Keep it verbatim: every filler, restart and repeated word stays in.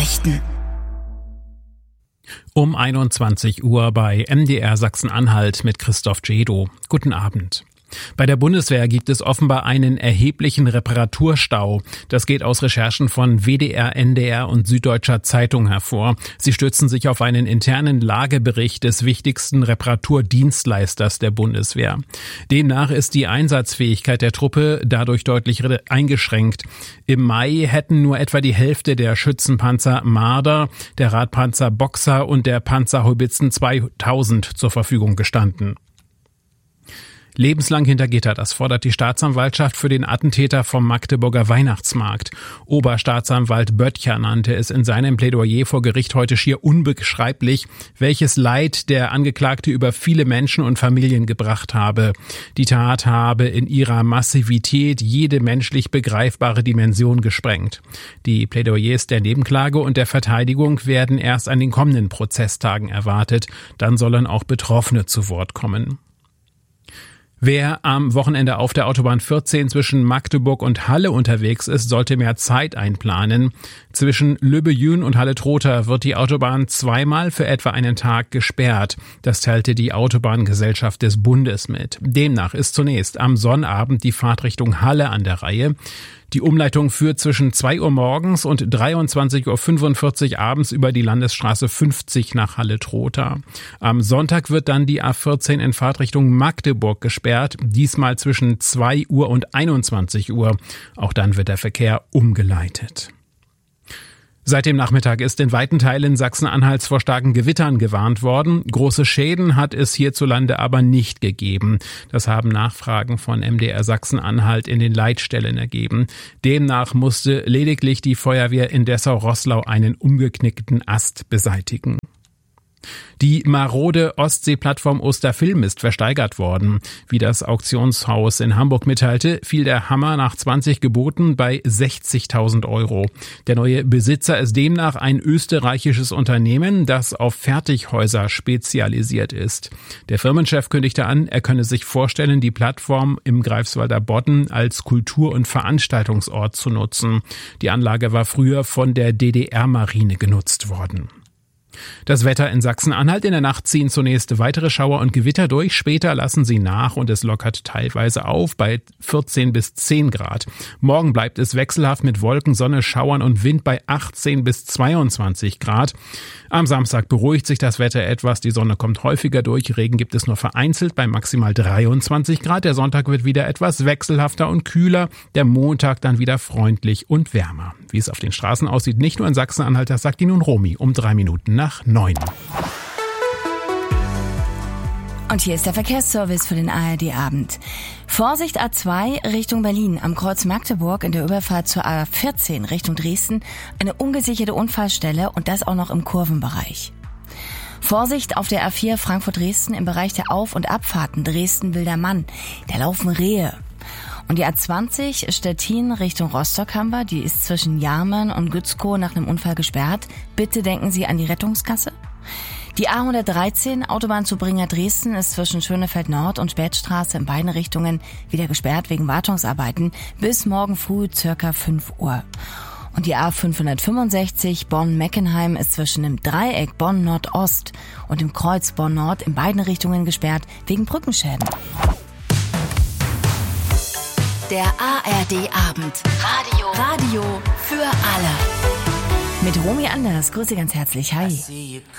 Nachrichten. Um einundzwanzig Uhr bei M D R Sachsen-Anhalt mit Christoph Jedo. Guten Abend. Bei der Bundeswehr gibt es offenbar einen erheblichen Reparaturstau. Das geht aus Recherchen von W D R, N D R und Süddeutscher Zeitung hervor. Sie stützen sich auf einen internen Lagebericht des wichtigsten Reparaturdienstleisters der Bundeswehr. Demnach ist die Einsatzfähigkeit der Truppe dadurch deutlich eingeschränkt. Im Mai hätten nur etwa die Hälfte der Schützenpanzer Marder, der Radpanzer Boxer und der Panzerhaubitzen zweitausend zur Verfügung gestanden. Lebenslang hinter Gitter, das fordert die Staatsanwaltschaft für den Attentäter vom Magdeburger Weihnachtsmarkt. Oberstaatsanwalt Böttcher nannte es in seinem Plädoyer vor Gericht heute schier unbeschreiblich, welches Leid der Angeklagte über viele Menschen und Familien gebracht habe. Die Tat habe in ihrer Massivität jede menschlich begreifbare Dimension gesprengt. Die Plädoyers der Nebenklage und der Verteidigung werden erst an den kommenden Prozesstagen erwartet. Dann sollen auch Betroffene zu Wort kommen. Wer am Wochenende auf der Autobahn vierzehn zwischen Magdeburg und Halle unterwegs ist, sollte mehr Zeit einplanen. Zwischen Lübbejün und Halle-Trotha wird die Autobahn zweimal für etwa einen Tag gesperrt. Das teilte die Autobahngesellschaft des Bundes mit. Demnach ist zunächst am Sonnabend die Fahrt Richtung Halle an der Reihe. Die Umleitung führt zwischen zwei Uhr morgens und dreiundzwanzig Uhr fünfundvierzig abends über die Landesstraße fünfzig nach Halle-Trotha. Am Sonntag wird dann die A vierzehn in Fahrtrichtung Magdeburg gesperrt, diesmal zwischen zwei Uhr und einundzwanzig Uhr. Auch dann wird der Verkehr umgeleitet. Seit dem Nachmittag ist in weiten Teilen Sachsen-Anhalts vor starken Gewittern gewarnt worden. Große Schäden hat es hierzulande aber nicht gegeben. Das haben Nachfragen von M D R Sachsen-Anhalt in den Leitstellen ergeben. Demnach musste lediglich die Feuerwehr in Dessau-Roßlau einen umgeknickten Ast beseitigen. Die marode Ostsee-Plattform Osterfilm ist versteigert worden. Wie das Auktionshaus in Hamburg mitteilte, fiel der Hammer nach zwanzig Geboten bei sechzigtausend Euro. Der neue Besitzer ist demnach ein österreichisches Unternehmen, das auf Fertighäuser spezialisiert ist. Der Firmenchef kündigte an, er könne sich vorstellen, die Plattform im Greifswalder Bodden als Kultur- und Veranstaltungsort zu nutzen. Die Anlage war früher von der D D R-Marine genutzt worden. Das Wetter in Sachsen-Anhalt: in der Nacht ziehen zunächst weitere Schauer und Gewitter durch, später lassen sie nach und es lockert teilweise auf bei vierzehn bis zehn Grad. Morgen bleibt es wechselhaft mit Wolken, Sonne, Schauern und Wind bei achtzehn bis zweiundzwanzig Grad. Am Samstag beruhigt sich das Wetter etwas, die Sonne kommt häufiger durch, Regen gibt es nur vereinzelt bei maximal dreiundzwanzig Grad. Der Sonntag wird wieder etwas wechselhafter und kühler, der Montag dann wieder freundlich und wärmer. Wie es auf den Straßen aussieht, nicht nur in Sachsen-Anhalt, das sagt Ihnen nun Romy um drei Minuten nach neun. Und hier ist der Verkehrsservice für den A R D-Abend. Vorsicht A zwei Richtung Berlin. Am Kreuz Magdeburg in der Überfahrt zur A vierzehn Richtung Dresden eine ungesicherte Unfallstelle und das auch noch im Kurvenbereich. Vorsicht auf der A vier Frankfurt-Dresden im Bereich der Auf- und Abfahrten Dresden-Wildermann. Da laufen Rehe. Und die A zwanzig Stettin Richtung Rostock haben wir. Die ist zwischen Jarmen und Gützkow nach einem Unfall gesperrt. Bitte denken Sie an die Rettungskasse. Die A hundertdreizehn Autobahn zu Bringer Dresden ist zwischen Schönefeld Nord und Spätstraße in beiden Richtungen wieder gesperrt wegen Wartungsarbeiten bis morgen früh circa fünf Uhr. Und die A fünfhundertfünfundsechzig Bonn-Meckenheim ist zwischen dem Dreieck Bonn-Nordost und dem Kreuz Bonn-Nord in beiden Richtungen gesperrt wegen Brückenschäden. Der A R D-Abend. Radio. Radio für alle. Mit Romy Anders. Grüße ganz herzlich. Hi.